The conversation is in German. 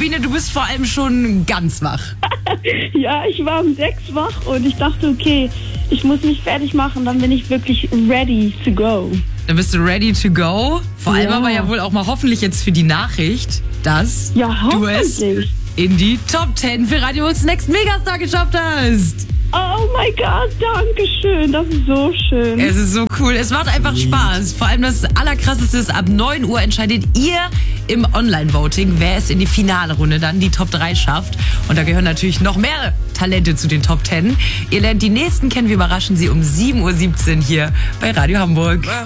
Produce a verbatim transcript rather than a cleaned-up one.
Sabine, du bist vor allem schon ganz wach. Ja, ich war um sechs wach und ich dachte, okay, ich muss mich fertig machen, dann bin ich wirklich ready to go. Dann bist du ready to go. Vor allem Ja. aber ja wohl auch mal hoffentlich jetzt für die Nachricht, dass Ja, du es hoffentlich. in die Top zehn für Radio X Next Megastar geschafft hast. Oh mein Gott, danke schön. Das ist so schön. Es ist so cool. Es macht einfach Spaß. Vor allem das Allerkrasseste ist, ab neun Uhr entscheidet ihr im Online-Voting, wer es in die finale Runde dann die Top drei schafft. Und da gehören natürlich noch mehr Talente zu den Top zehn. Ihr lernt die nächsten kennen. Wir überraschen sie um sieben Uhr siebzehn hier bei Radio Hamburg.